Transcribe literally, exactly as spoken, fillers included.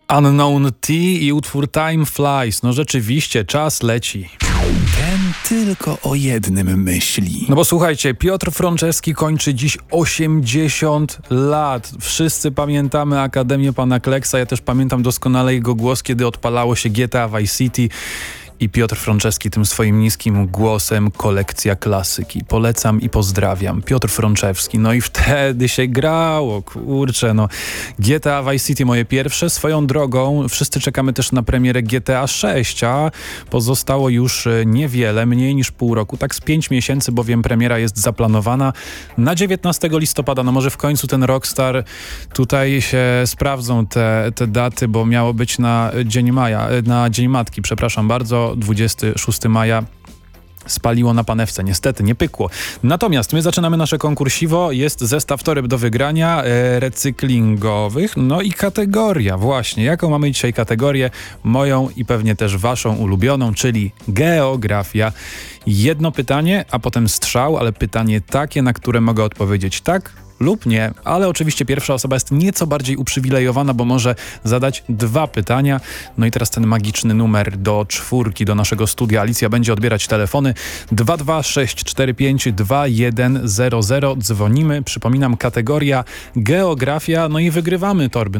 Unknown T i utwór Time Flies. No rzeczywiście, czas leci. Ten tylko o jednym myśli. No bo słuchajcie, Piotr Frączewski kończy dziś osiemdziesiąt lat. Wszyscy pamiętamy Akademię Pana Kleksa. Ja też pamiętam doskonale jego głos, kiedy odpalało się G T A Vice City. I Piotr Frączewski tym swoim niskim głosem, kolekcja klasyki. Polecam i pozdrawiam. Piotr Frączewski. No i wtedy się grało, kurczę, no. G T A Vice City moje pierwsze. Swoją drogą wszyscy czekamy też na premierę G T A sześć, a pozostało już niewiele, mniej niż pół roku. Tak z pięć miesięcy, bowiem premiera jest zaplanowana na dziewiętnastego listopada. No może w końcu ten Rockstar tutaj się sprawdzą te, te daty, bo miało być na Dzień Maja, na Dzień Matki, przepraszam bardzo. dwudziestego szóstego maja spaliło na panewce. Niestety, nie pykło. Natomiast my zaczynamy nasze konkursiwo. Jest zestaw toreb do wygrania e, recyklingowych. No i kategoria właśnie. Jaką mamy dzisiaj kategorię? Moją i pewnie też waszą ulubioną, czyli geografia. Jedno pytanie, a potem strzał, ale pytanie takie, na które mogę odpowiedzieć tak lub nie, ale oczywiście pierwsza osoba jest nieco bardziej uprzywilejowana, bo może zadać dwa pytania. No i teraz ten magiczny numer do czwórki, do naszego studia. Alicja będzie odbierać telefony dwa dwa sześć cztery pięć dwa jeden zero zero. Dzwonimy. Przypominam, kategoria geografia, no i wygrywamy torby.